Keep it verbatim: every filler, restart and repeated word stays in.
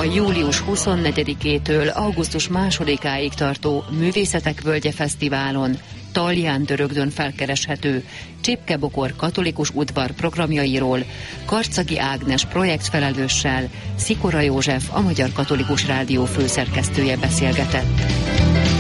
A július huszonnegyedikétől augusztus másodikáig tartó Művészetek Völgye Fesztiválon Tallián Dörögdön felkereshető Csipke-Bokor katolikus udvar programjairól Karcagi Ágnes projektfelelőssel Szikora József, a Magyar Katolikus Rádió főszerkesztője beszélgetett.